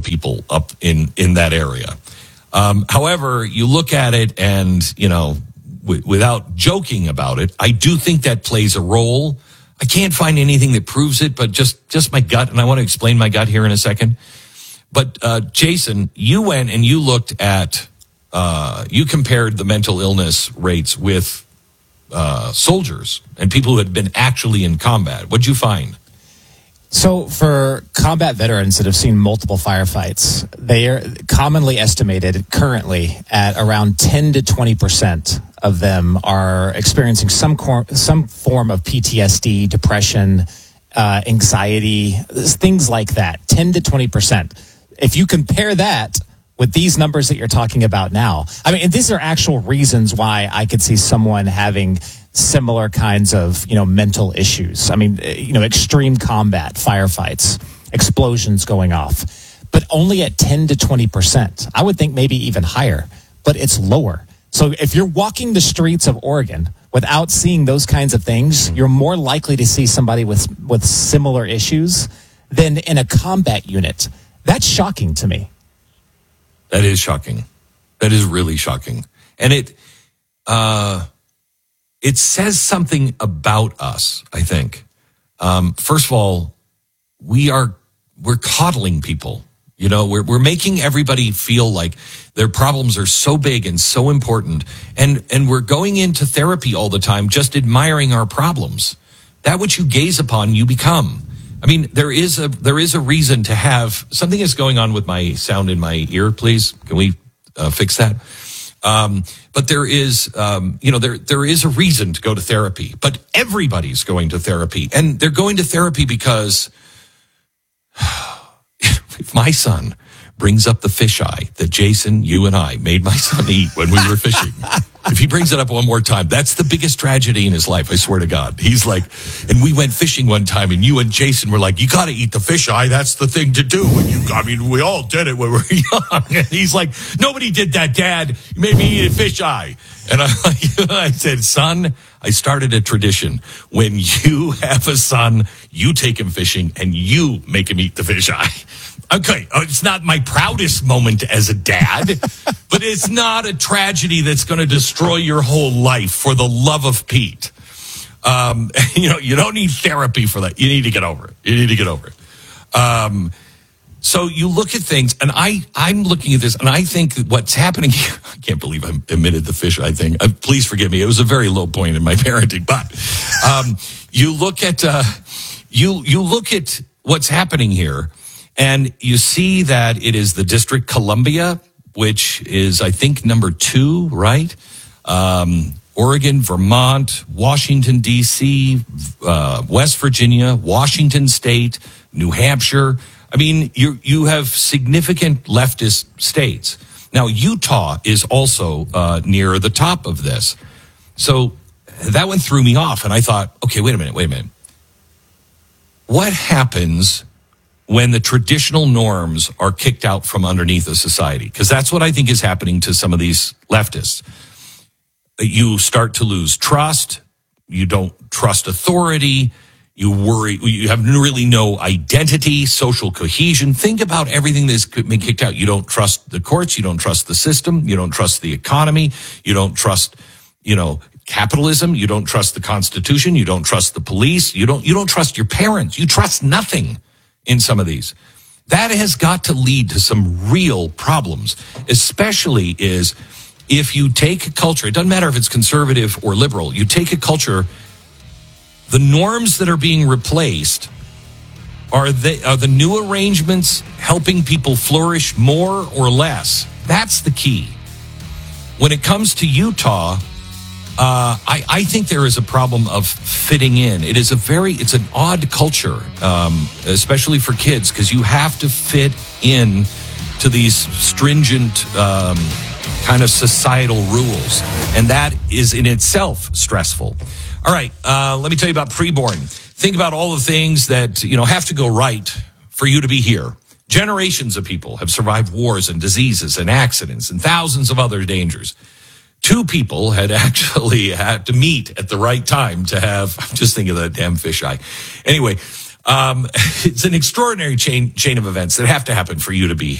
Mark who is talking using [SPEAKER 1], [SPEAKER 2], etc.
[SPEAKER 1] people up in that area. However, you look at it and, without joking about it, I do think that plays a role. I can't find anything that proves it, but just my gut, and I want to explain my gut here in a second. But Jason, you went and you looked at, you compared the mental illness rates with soldiers and people who had been actually in combat. What'd you find?
[SPEAKER 2] So for combat veterans that have seen multiple firefights, they are commonly estimated currently at around 10 to 20% of them are experiencing some form of PTSD, depression, anxiety, things like that. 10 to 20%. If you compare that with these numbers that you're talking about now, I mean, and these are actual reasons why I could see someone having similar kinds of, mental issues. I mean, extreme combat, firefights, explosions going off, but only at 10 to 20%. I would think maybe even higher, but it's lower. So if you're walking the streets of Oregon without seeing those kinds of things, you're more likely to see somebody with similar issues than in a combat unit. That's shocking to me.
[SPEAKER 1] That is shocking. That is really shocking. And it says something about us, I think. First of all, we're coddling people. We're making everybody feel like their problems are so big and so important. And we're going into therapy all the time, just admiring our problems. That which you gaze upon, you become. I mean, there is a reason to have something is going on with my sound in my ear, please. Can we fix that? But there is, there is a reason to go to therapy, but everybody's going to therapy, and they're going to therapy because if my son brings up the fisheye that Jason, you and I made my son eat when we were fishing, if he brings it up one more time, that's the biggest tragedy in his life. I swear to God. He's like, and we went fishing one time and you and Jason were like, you got to eat the fisheye. That's the thing to do. And we all did it when we were young. And he's like, nobody did that, Dad. You made me eat a fisheye. And I said, son, I started a tradition. When you have a son, you take him fishing and you make him eat the fisheye. Okay, it's not my proudest moment as a dad, but it's not a tragedy that's going to destroy your whole life, for the love of Pete. You don't need therapy for that. You need to get over it. So you look at things, and I'm looking at this, and I think what's happening here, I can't believe I admitted the fisheye thing. Please forgive me. It was a very low point in my parenting, but you look at you look at what's happening here. And you see that it is the District Columbia, which is, I think, number 2, right? Oregon, Vermont, Washington, D.C., West Virginia, Washington State, New Hampshire. I mean, you have significant leftist states. Now, Utah is also near the top of this. So that one threw me off, and I thought, okay, wait a minute. What happens when the traditional norms are kicked out from underneath a society? Because that's what I think is happening to some of these leftists. You start to lose trust. You don't trust authority. You worry. You have really no identity, social cohesion. Think about everything that's been kicked out. You don't trust the courts. You don't trust the system. You don't trust the economy. You don't trust, capitalism. You don't trust the Constitution. You don't trust the police. You don't trust your parents. You trust nothing in some of these. That has got to lead to some real problems, especially if you take a culture, it doesn't matter if it's conservative or liberal, you take a culture, the norms that are being replaced, are the new arrangements helping people flourish more or less? That's the key. When it comes to Utah, I think there is a problem of fitting in. It's an odd culture, especially for kids, because you have to fit in to these stringent kind of societal rules. And that is in itself stressful. All right, let me tell you about Preborn. Think about all the things that, have to go right for you to be here. Generations of people have survived wars and diseases and accidents and thousands of other dangers. 2 people had actually had to meet at the right time to have, I'm just thinking of that damn fisheye. Anyway, it's an extraordinary chain of events that have to happen for you to be